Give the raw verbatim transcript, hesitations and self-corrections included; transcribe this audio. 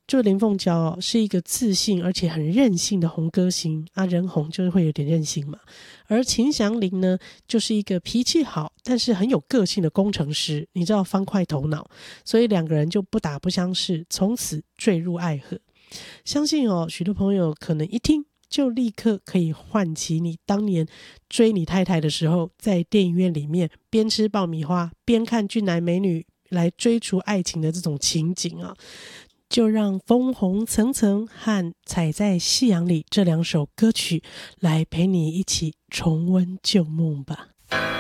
就林凤娇哦，是一个自信而且很任性的红歌星啊，人红就是会有点任性嘛。而秦祥林呢，就是一个脾气好但是很有个性的工程师，你知道方块头脑，所以两个人就不打不相识，从此坠入爱河。相信哦，许多朋友可能一听就立刻可以唤起你当年追你太太的时候，在电影院里面边吃爆米花边看俊男美女来追逐爱情的这种情景啊。就让风红层层和踩在夕阳里这两首歌曲来陪你一起重温旧梦吧。